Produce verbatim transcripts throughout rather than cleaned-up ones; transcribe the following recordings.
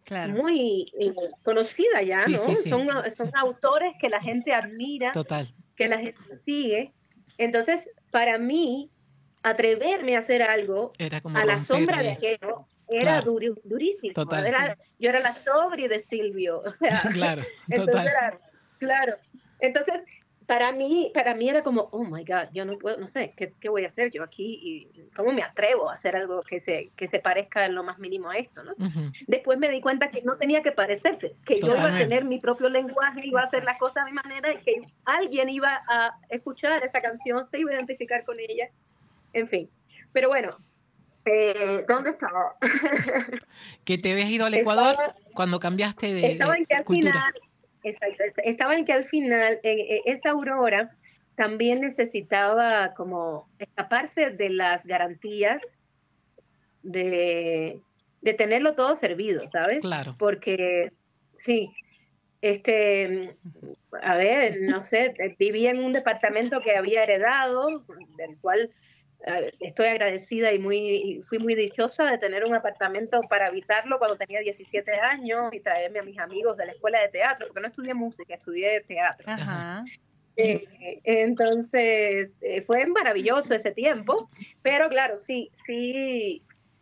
Claro. muy eh, conocida ya, Sí, ¿no? sí, sí. Son, son autores que la gente admira, Total. que la gente sigue. Entonces, para mí, atreverme a hacer algo Era como a la romper sombra de ahí. aquello era Claro, duri- durísimo. total. Era, Sí. yo era la sobri de Silvio, o sea, Claro, entonces total. era, claro. Entonces, para mí, para mí era como, oh my God, yo no puedo, no sé, ¿qué, qué voy a hacer yo aquí? ¿Y cómo me atrevo a hacer algo que se, que se parezca en lo más mínimo a esto, ¿no? Ujú. Después me di cuenta que no tenía que parecerse, que yo iba a Totalmente. tener mi propio lenguaje, iba a hacer Exacto. las cosas a mi manera y que alguien iba a escuchar esa canción, se iba a identificar con ella, en fin. Pero bueno, eh, ¿dónde estaba? ¿Que te habías ido al Ecuador estaba, cuando cambiaste de, estaba de en que al cultura? final, exacto, estaba en que al final eh, eh, esa aurora también necesitaba como escaparse de las garantías de, de tenerlo todo servido, ¿sabes? Claro. Porque sí, este, a ver, no sé, vivía en un departamento que había heredado, del cual eh, estoy agradecida y muy y fui muy dichosa de tener un apartamento para habitarlo cuando tenía diecisiete años y traerme a mis amigos de la escuela de teatro, porque no estudié música, estudié teatro. Ajá. Ajá. Eh, entonces, eh, fue maravilloso ese tiempo, pero claro, sí, sí,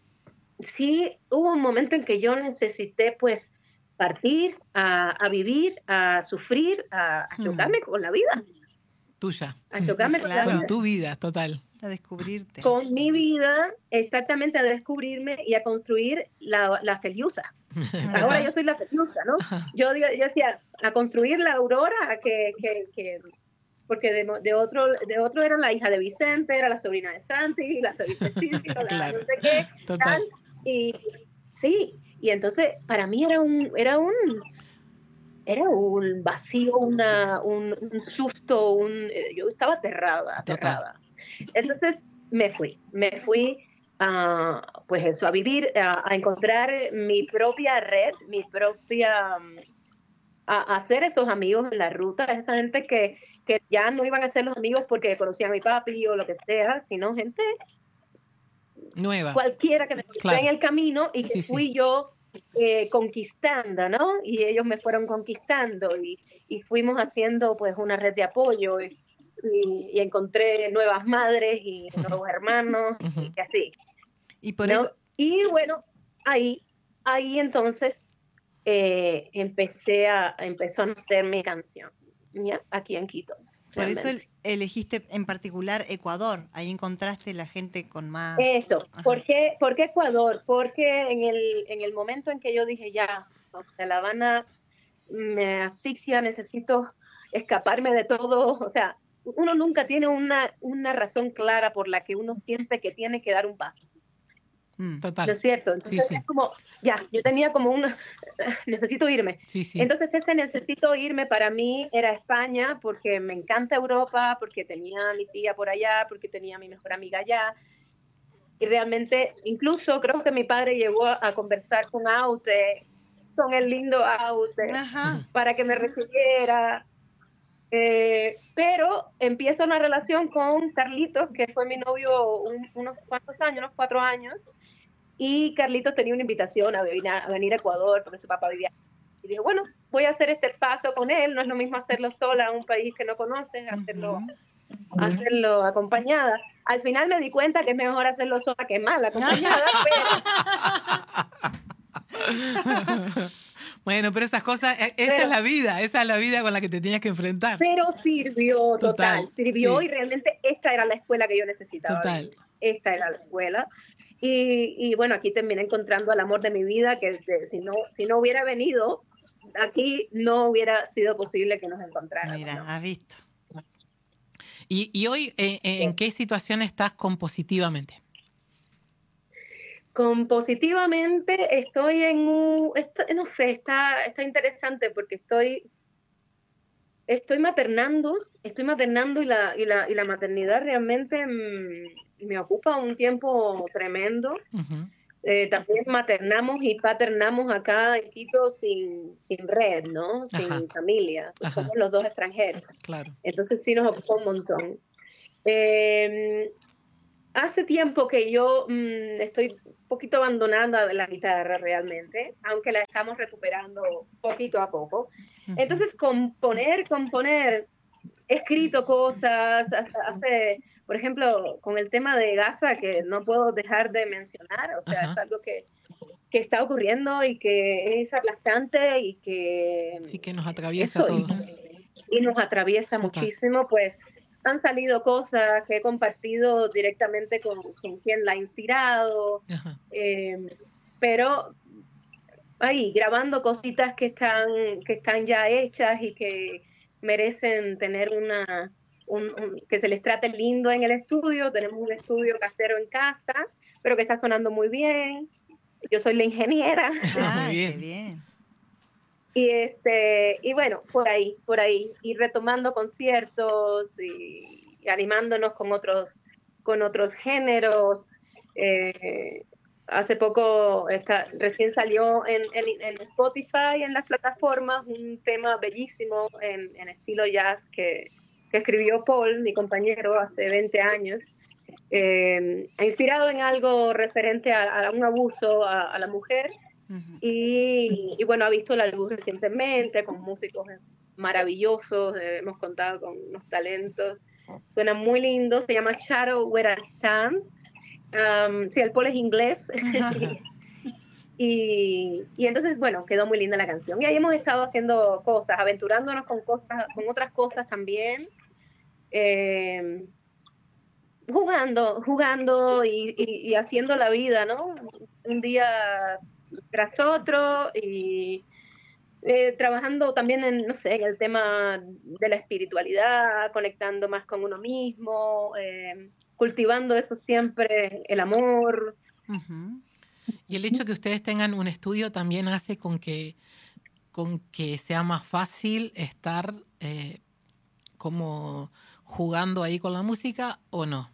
sí hubo un momento en que yo necesité pues partir a, a vivir, a sufrir, a, a Hmm. chocarme con la vida, Tuya. a chocarme con la Claro. Con vida, tu vida, total. A descubrirte. con mi vida, exactamente a descubrirme y a construir la, la Feliusa. Ahora yo Ajá. soy la Feliusa, ¿no? Yo, digo- yo decía, a construir la Aurora, a que, que, que porque de, mo- de otro de otro era la hija de Vicente, era la sobrina de Santi, la sobrina de Silvio, la Claro. no sé qué, tal, Total. y sí, y entonces para mí era un, era un, era un vacío, una, un, un susto, un, eh, yo estaba aterrada, Total. aterrada. Entonces me fui, me fui a, pues eso, a vivir, a, a encontrar mi propia red, mi propia, mm, a, a hacer esos amigos en la ruta, esa gente que, que ya no iban a ser los amigos porque conocían a mi papi o lo que sea, sino gente Nueva. cualquiera que me encontré en Claro. el camino y que Sí, sí. fui yo eh, conquistando, ¿no? Y ellos me fueron conquistando y, y fuimos haciendo pues una red de apoyo y, y, y encontré nuevas madres y nuevos hermanos Ujú. y así, Y por ¿no? eso, Y bueno, ahí, ahí entonces eh, empecé a, empezó a nacer mi canción, ¿ya? Aquí en Quito, por eso realmente. el- elegiste en particular Ecuador. Ahí encontraste la gente con más. Eso, Ajá. ¿por qué, por qué Ecuador? Porque en el, en el momento en que yo dije, ya, o sea, La Habana me asfixia, necesito escaparme de todo, o sea, uno nunca tiene una, una razón clara por la que uno siente que tiene que dar un paso, Mm. ¿no Total. es cierto? Sí, Entonces sí. es como, ya, yo tenía como una, necesito irme. Sí, sí. Entonces ese necesito irme para mí era España, porque me encanta Europa, porque tenía a mi tía por allá, porque tenía a mi mejor amiga allá, y realmente, incluso creo que mi padre llegó a, a conversar con Aute, con el lindo Aute, Ajá. para que me recibiera. Eh, pero empiezo una relación con Carlitos, que fue mi novio un- unos cuantos años, unos cuatro años, y Carlitos tenía una invitación a venir a, a venir a Ecuador, porque su papá vivía. Y dije, bueno, voy a hacer este paso con él, no es lo mismo hacerlo sola en un país que no conoces, hacerlo Ujú. hacerlo acompañada. Al final me di cuenta que es mejor hacerlo sola que mal acompañada, pero, Bueno, pero esas cosas, e- esa pero, es la vida, esa es la vida con la que te tenías que enfrentar. pero sirvió total, Total, sirvió y sí, realmente esta era la escuela que yo necesitaba total. vivir. Esta era la escuela. Y, y bueno, aquí terminé encontrando al amor de mi vida, que de- si, no, si no hubiera venido, aquí no hubiera sido posible que nos encontráramos, Mira, ¿no? has visto. Y, y hoy, eh, eh, ¿en qué situación estás compositivamente? Compositivamente estoy en un, esto- no sé, está, está interesante porque estoy, estoy maternando, estoy maternando y la, y la, y la maternidad realmente mm, me ocupa un tiempo tremendo. Ujú. Eh, también maternamos y paternamos acá en Quito sin, sin red, ¿no? Ajá, Sin familia, pues ajá, somos los dos extranjeros. claro. Entonces sí nos ocupa un montón. Eh, hace tiempo que yo mmm, estoy un poquito abandonando la guitarra realmente, aunque la estamos recuperando poquito a poco. Ujú. Entonces, componer, componer, he escrito cosas, hace, por ejemplo, con el tema de Gaza, que no puedo dejar de mencionar, o sea, es Ajá. algo que, que está ocurriendo y que es aplastante y que Sí, que nos atraviesa a eso, y, todos. y nos atraviesa Total. muchísimo, pues han salido cosas que he compartido directamente con, con quien la ha inspirado, Ajá. eh, pero ahí grabando cositas que están, que están ya hechas y que merecen tener una, un, un- que se les trate lindo en el estudio. Tenemos un estudio casero en casa, pero que está sonando muy bien. Yo soy la ingeniera. Muy Ay, qué bien. bien. Y este, y bueno, por ahí, por ahí, y retomando conciertos y, y animándonos con otros, con otros géneros. Eh, hace poco, está, recién salió en, en, en Spotify, en las plataformas, un tema bellísimo en, en estilo jazz que, que escribió Paul, mi compañero, hace veinte años. Eh, inspirado en algo referente a, a un abuso a, a la mujer Ujú. y, y bueno, ha visto la luz recientemente con músicos maravillosos, eh, hemos contado con unos talentos, suena muy lindo, se llama Shadow Where I Stand. Um, sí, el Paul es inglés. Ajá. y, y entonces, bueno, quedó muy linda la canción. Y ahí hemos estado haciendo cosas, aventurándonos con cosas, con otras cosas también. Eh, jugando, jugando y, y, y haciendo la vida, ¿no? Un día tras otro y eh, trabajando también en, no sé, en el tema de la espiritualidad, conectando más con uno mismo, eh, cultivando eso siempre, el amor. Ujú. Y el hecho que ustedes tengan un estudio también hace con que, con que sea más fácil estar eh, como jugando ahí con la música o no.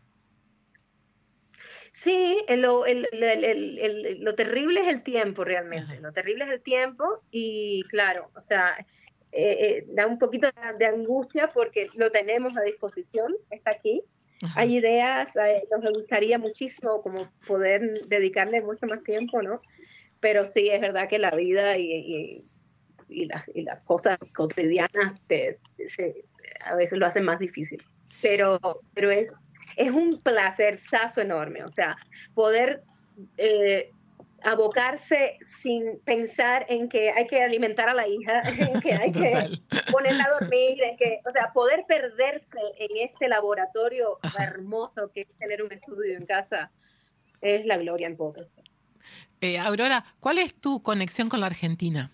Sí, el- lo, el- el- el- el- lo terrible es el tiempo realmente, Ajá. lo terrible es el tiempo y claro, o sea, eh, eh, da un poquito de angustia porque lo tenemos a disposición, está aquí. Ajá. Hay ideas, eh, nos gustaría muchísimo como poder dedicarle mucho más tiempo, ¿no? Pero sí, es verdad que la vida y, y, y las, y las cosas cotidianas te, se- a veces lo hacen más difícil. Pero, pero es, es un placerzazo enorme, o sea, poder eh, abocarse sin pensar en que hay que alimentar a la hija, en que hay que Total. ponerla a dormir, en que, o sea, poder perderse en este laboratorio Ajá. hermoso que es tener un estudio en casa es la gloria en poco. Eh, Aurora, ¿cuál es tu conexión con la Argentina?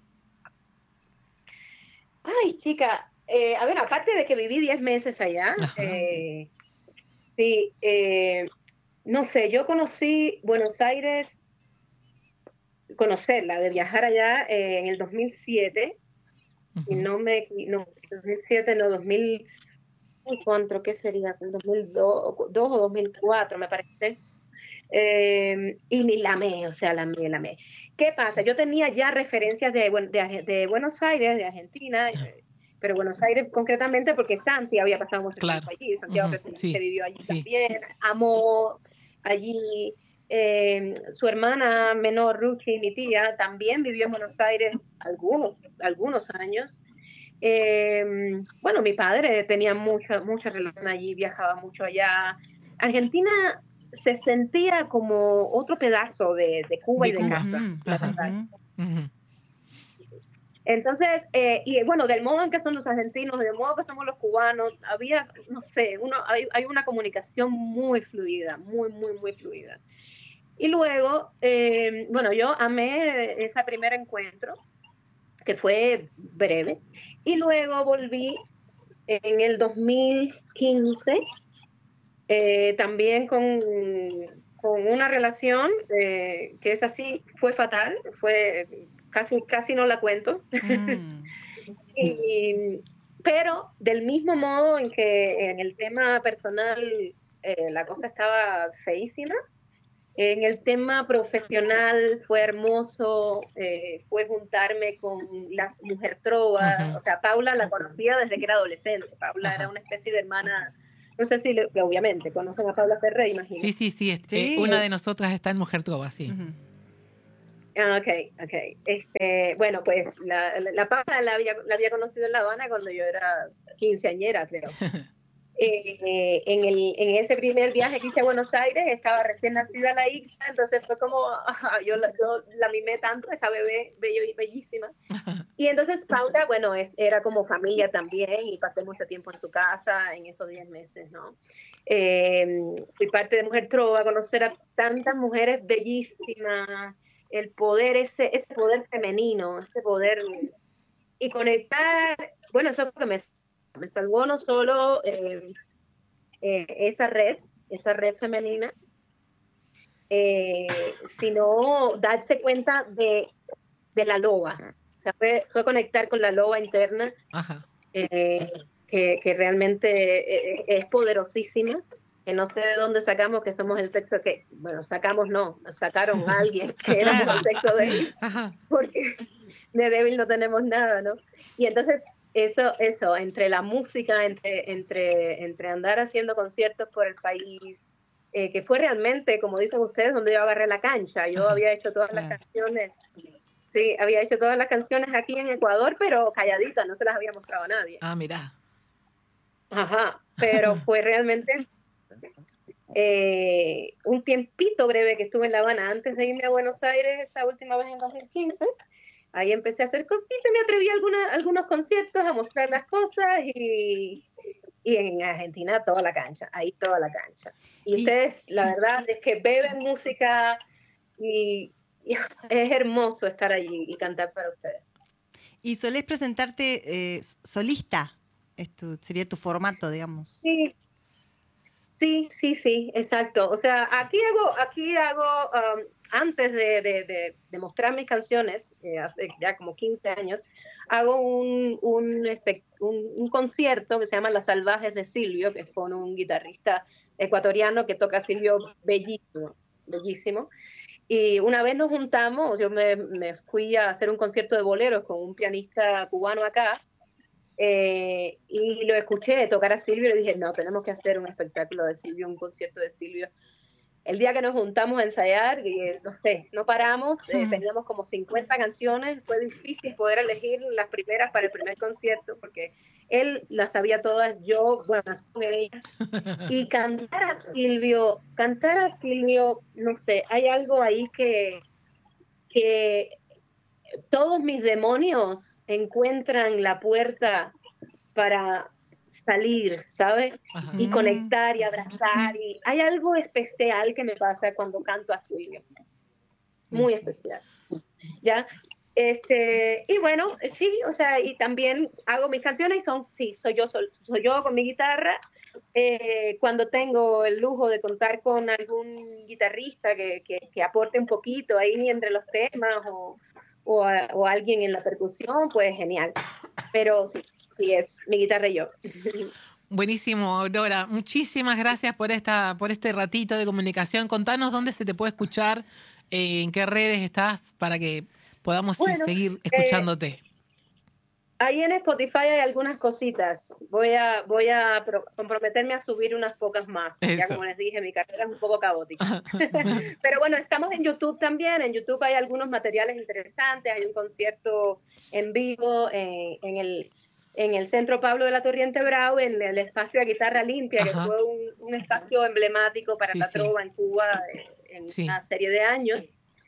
Ay, chica, eh, a ver, aparte de que viví diez meses allá, Ajá. eh, sí, eh, no sé, yo conocí Buenos Aires, conocerla, de viajar allá eh, en el dos mil siete, y Ujú. no me, no, dos mil siete, no, dos mil, ¿cuánto? ¿Qué sería? dos mil dos o dos mil cuatro, me parece. Eh, y ni la amé, o sea, la amé, la amé. ¿Qué pasa? Yo tenía ya referencias de, Buen- de, Arge- de Buenos Aires, de Argentina, Ah, eh, pero Buenos Aires concretamente porque Santi había pasado mucho claro. tiempo allí, Santiago Ujú. que, que Sí, vivió allí sí. también, amó allí. Eh, su hermana menor, Ruchi, mi tía, también vivió en Buenos Aires algunos, algunos años. Eh, bueno, mi padre tenía mucha, mucha relación allí, viajaba mucho allá. Argentina se sentía como otro pedazo de, de Cuba De y de Cuba. casa, Ujú, la Ajá. verdad. ujú. Ujú. Entonces, eh, y bueno, del modo en que son los argentinos, del modo que somos los cubanos, había, no sé, uno, hay, hay una comunicación muy fluida, muy, muy, muy fluida. Y luego, eh, bueno, yo amé ese primer encuentro, que fue breve, y luego volví en el dos mil quince, eh, también con, con una relación eh, que es así, fue fatal, fue casi, casi no la cuento. Mm. y, pero del mismo modo en que en el tema personal eh, la cosa estaba feísima, en el tema profesional fue hermoso, eh, fue juntarme con la mujer trova, Ujú. o sea, Paula la conocía desde que era adolescente, Paula era Ajá. una especie de hermana No sé si, le, obviamente, conocen a Paula Ferrer, imagino. Sí, sí, sí. Este, Sí. Una de nosotras está en Mujer Trova, sí. Ujú. Ah, ok, ok. Este, bueno, pues la, la, la Paula la había, la había conocido en La Habana cuando yo era quinceañera, creo. Eh, eh, en, el, en ese primer viaje que hice a Buenos Aires estaba recién nacida la hija, entonces fue como, ajá, yo, la, yo la mimé tanto, esa bebé bello y bellísima. Y entonces Paula, bueno, es, era como familia también y pasé mucho tiempo en su casa en esos diez meses, ¿no? Eh, fui parte de Mujer Trova, conocer a tantas mujeres bellísimas, el poder, ese, ese poder femenino, ese poder y conectar, bueno, eso fue que me, me salvó no solo eh, eh, esa red, esa red femenina, eh, sino darse cuenta de, de la loba. O sea, fue, fue conectar con la loba interna, Ajá. eh, que, que realmente es, es poderosísima, que no sé de dónde sacamos que somos el sexo que, bueno, sacamos no, sacaron a alguien que éramos Claro, el sexo sí. débil, porque de débil no tenemos nada, ¿no? Y entonces eso, eso, entre la música, entre, entre, entre andar haciendo conciertos por el país, eh, que fue realmente, como dicen ustedes, donde yo agarré la cancha. Yo Ajá, había hecho todas claro. las canciones, sí, había hecho todas las canciones aquí en Ecuador, pero calladitas, no se las había mostrado a nadie. Ah, mirá. Ajá, pero fue realmente eh, un tiempito breve que estuve en La Habana antes de irme a Buenos Aires esa última vez en dos mil quince. Ahí empecé a hacer cositas, me atreví a alguna, algunos conciertos, a mostrar las cosas y, y en Argentina toda la cancha, ahí toda la cancha. Y Y, ustedes, la verdad es que beben música y, y es hermoso estar allí y cantar para ustedes. y solés presentarte eh, solista, Esto sería tu formato, digamos. Sí, sí, sí, sí, exacto. O sea, aquí hago, aquí hago, um, antes de, de, de, de mostrar mis canciones, eh, hace ya como quince años, hago un, un, espe- un, un concierto que se llama Las Salvajes de Silvio, que es con un guitarrista ecuatoriano que toca Silvio bellísimo, bellísimo. Y una vez nos juntamos, yo me, me fui a hacer un concierto de boleros con un pianista cubano acá, eh, y lo escuché tocar a Silvio y le dije, no, tenemos que hacer un espectáculo de Silvio, un concierto de Silvio. El día que nos juntamos a ensayar, eh, no sé, no paramos, eh, teníamos como cincuenta canciones, fue difícil poder elegir las primeras para el primer concierto, porque él las sabía todas, yo, bueno, nací con ella. Y cantar a Silvio, cantar a Silvio, no sé, hay algo ahí que, que todos mis demonios encuentran la puerta para salir, ¿sabes? Ajá. Y Mm. conectar y abrazar. Y hay algo especial que me pasa cuando canto a Silvio. Muy Sí, sí. especial. ¿Ya? Este, y bueno, sí, o sea, y también hago mis canciones y son, sí, soy yo, soy, soy yo con mi guitarra. Eh, cuando tengo el lujo de contar con algún guitarrista que, que, que aporte un poquito ahí entre los temas o, o, a, o alguien en la percusión, pues genial. Pero sí, sí es mi guitarra y yo. Buenísimo, Aurora. Muchísimas gracias por esta, por este ratito de comunicación. Contanos dónde se te puede escuchar, eh, en qué redes estás, para que podamos sí, Bueno, seguir eh, escuchándote. ahí en Spotify hay algunas cositas. Voy a, voy a pro- comprometerme a subir unas pocas más. Ya Eso. como les dije, mi carrera es un poco caótica. Pero bueno, estamos en YouTube también. En YouTube hay algunos materiales interesantes. Hay un concierto en vivo en, en el, en el Centro Pablo de la Torriente Bravo, en el espacio de Guitarra Limpia, que Ajá. fue un, un espacio emblemático para Sí, la sí. trova en Cuba eh, en Sí. una serie de años.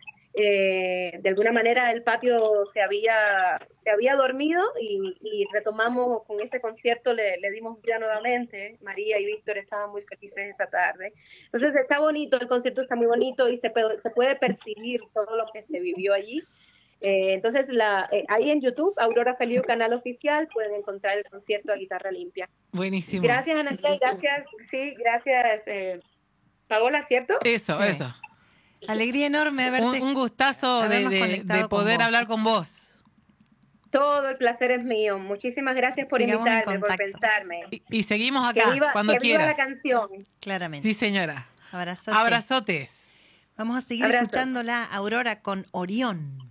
Eh, de alguna manera el patio se había, se había dormido y, y retomamos con ese concierto, le, le dimos vida nuevamente. María y Víctor estaban muy felices esa tarde. Entonces está bonito, el concierto está muy bonito y se, se puede percibir todo lo que se vivió allí. Eh, entonces la, eh, ahí en YouTube, Aurora Feliu, canal oficial, pueden encontrar el concierto a Guitarra Limpia. Buenísimo. Gracias, Anastasia, gracias, sí, gracias, eh, Paola, ¿cierto? Eso, Sí. eso. Alegría enorme haberte, Un, un gustazo de, habernos de, conectado de con poder vos. hablar con vos. Todo el placer es mío. Muchísimas gracias por Sigamos en invitarme, por contacto. pensarme. Y, y seguimos Que acá, viva, cuando que viva la quieras. canción. Claramente. Sí, señora. Abrazote. Abrazotes. Vamos a seguir Abrazo. escuchándola, Aurora, con Orión.